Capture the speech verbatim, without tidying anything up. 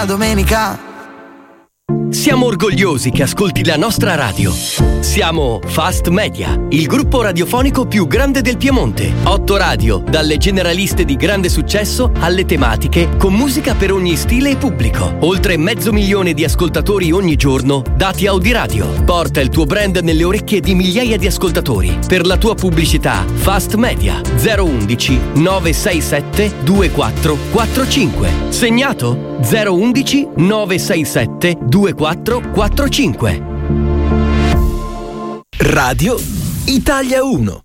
domenica. Siamo orgogliosi che ascolti la nostra radio. Siamo Fast Media, il gruppo radiofonico più grande del Piemonte. Otto radio, dalle generaliste di grande successo alle tematiche, con musica per ogni stile e pubblico. Oltre mezzo milione di ascoltatori ogni giorno, dati Audiradio. Porta il tuo brand nelle orecchie di migliaia di ascoltatori. Per la tua pubblicità, Fast Media zero undici nove sei sette due quattro quattro cinque. Segnato? zero undici nove sei sette due quattro quattro cinque. Radio Italia uno.